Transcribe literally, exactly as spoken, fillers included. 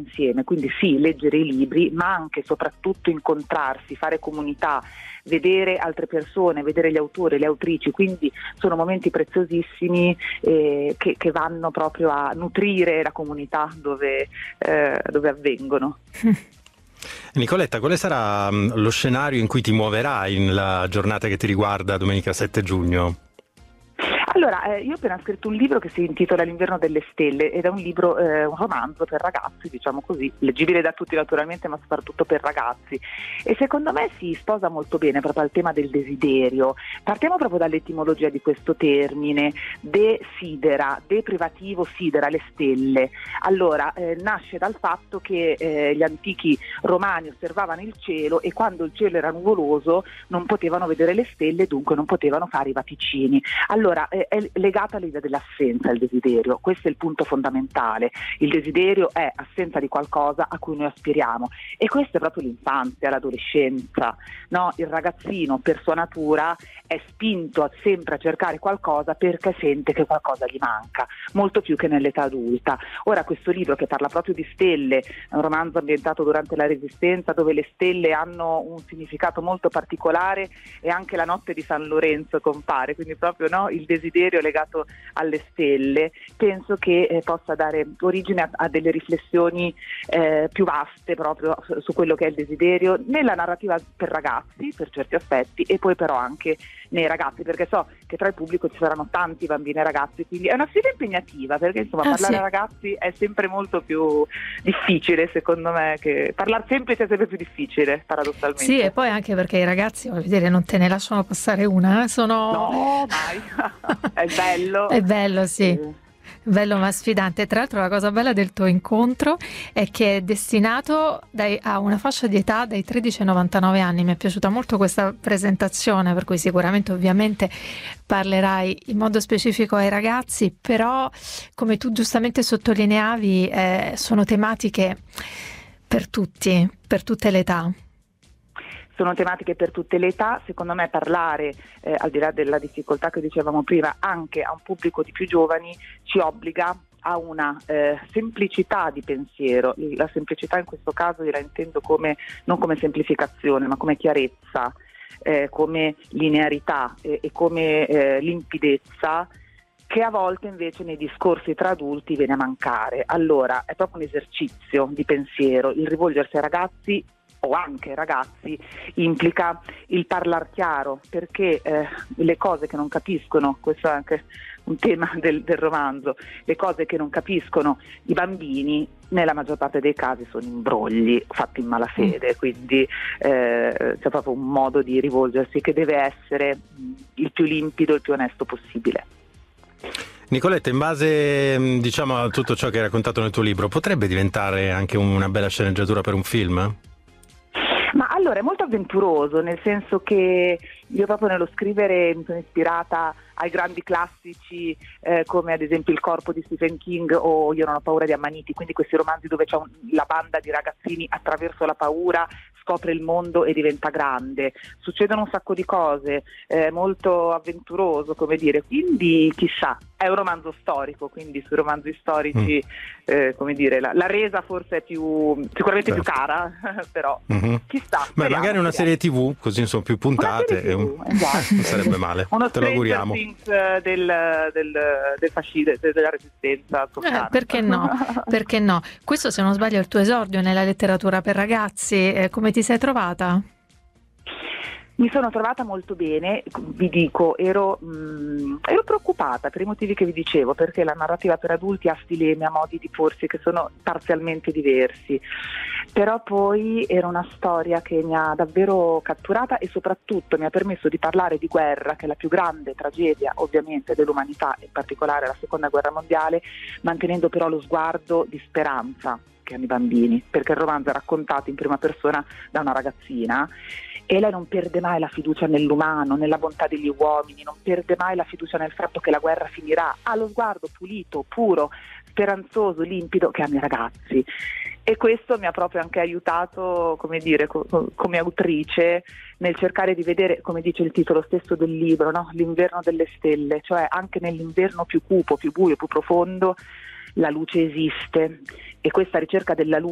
insieme, quindi sì, leggere i libri, ma anche e soprattutto incontrarsi, fare comunità, vedere altre persone, vedere gli autori, le autrici, quindi sono momenti preziosissimi eh, che, che vanno proprio a nutrire la comunità dove, eh, dove avvengono. Nicoletta, quale sarà lo scenario in cui ti muoverai nella giornata che ti riguarda domenica sette giugno? Allora, eh, io ho appena scritto un libro che si intitola L'inverno delle stelle ed è un libro, eh, un romanzo per ragazzi, diciamo così, leggibile da tutti naturalmente, ma soprattutto per ragazzi. E secondo me si sposa molto bene proprio al tema del desiderio. Partiamo proprio dall'etimologia di questo termine, desidera, deprivativo sidera, le stelle. Allora, eh, nasce dal fatto che eh, gli antichi romani osservavano il cielo e quando il cielo era nuvoloso non potevano vedere le stelle, dunque non potevano fare i vaticini. Allora, eh, è legata all'idea dell'assenza, il desiderio, questo è il punto fondamentale. Il desiderio è assenza di qualcosa a cui noi aspiriamo e questa è proprio l'infanzia, l'adolescenza, no? Il ragazzino per sua natura è spinto a, sempre a cercare qualcosa perché sente che qualcosa gli manca, molto più che nell'età adulta. Ora questo libro che parla proprio di stelle, è un romanzo ambientato durante la Resistenza dove le stelle hanno un significato molto particolare e anche la notte di San Lorenzo compare, quindi proprio no, il desiderio legato alle stelle, penso che eh, possa dare origine a, a delle riflessioni eh, più vaste proprio su, su quello che è il desiderio nella narrativa per ragazzi per certi aspetti e poi però anche nei ragazzi, perché so che tra il pubblico ci saranno tanti bambini e ragazzi, quindi è una sfida impegnativa perché insomma ah, parlare sì. a ragazzi è sempre molto più difficile secondo me, che parlare semplice è sempre più difficile paradossalmente. Sì, e poi anche perché i ragazzi, voglio dire, non te ne lasciano passare una, sono... No, mai, è bello. È bello, sì. sì. Bello ma sfidante. Tra l'altro la cosa bella del tuo incontro è che è destinato dai, a una fascia di età dai tredici ai novantanove anni. Mi è piaciuta molto questa presentazione, per cui sicuramente ovviamente parlerai in modo specifico ai ragazzi, però come tu giustamente sottolineavi eh, sono tematiche per tutti, per tutte le età. Sono tematiche per tutte le età, secondo me parlare, eh, al di là della difficoltà che dicevamo prima, anche a un pubblico di più giovani ci obbliga a una eh, semplicità di pensiero. La semplicità in questo caso io la intendo come, non come semplificazione, ma come chiarezza, eh, come linearità eh, e come eh, limpidezza, che a volte invece nei discorsi tra adulti viene a mancare. Allora è proprio un esercizio di pensiero, il rivolgersi ai ragazzi o anche ai ragazzi implica il parlar chiaro, perché eh, le cose che non capiscono, questo è anche un tema del, del romanzo, le cose che non capiscono i bambini nella maggior parte dei casi sono imbrogli fatti in malafede, quindi eh, c'è proprio un modo di rivolgersi che deve essere il più limpido, il più onesto possibile. Nicoletta, in base diciamo a tutto ciò che hai raccontato nel tuo libro, potrebbe diventare anche una bella sceneggiatura per un film? Ma allora è molto avventuroso, nel senso che io proprio nello scrivere mi sono ispirata ai grandi classici eh, come ad esempio Il corpo di Stephen King o Io non ho paura di ammaniti, quindi questi romanzi dove c'è un, la banda di ragazzini attraverso la paura scopre il mondo e diventa grande. Succedono un sacco di cose, è molto avventuroso, come dire, quindi chissà, è un romanzo storico, quindi sui romanzi storici mm. eh, come dire, la, la resa forse è più sicuramente certo. più cara, però mm-hmm. chissà. Beh, magari una serie tivù, così insomma più puntate, e un... esatto. non sarebbe male. Uno te lo auguriamo. Del, del, del, del fascismo, della resistenza. Eh, perché no? Perché no? Questo, se non sbaglio, è il tuo esordio nella letteratura per ragazzi. Eh, come ti sei trovata? Mi sono trovata molto bene, vi dico, ero, mh, ero preoccupata per i motivi che vi dicevo, perché la narrativa per adulti ha stilemi, ha modi di porsi che sono parzialmente diversi, però poi era una storia che mi ha davvero catturata e soprattutto mi ha permesso di parlare di guerra, che è la più grande tragedia ovviamente dell'umanità, in particolare la seconda guerra mondiale, mantenendo però lo sguardo di speranza che hanno i bambini, perché il romanzo è raccontato in prima persona da una ragazzina e lei non perde mai la fiducia nell'umano, nella bontà degli uomini, non perde mai la fiducia nel fatto che la guerra finirà, ha lo sguardo pulito, puro, speranzoso, limpido che hanno i ragazzi. E questo mi ha proprio anche aiutato, come dire, co- come autrice nel cercare di vedere, come dice il titolo stesso del libro, no? L'inverno delle stelle, cioè anche nell'inverno più cupo, più buio, più profondo, la luce esiste e questa ricerca della luce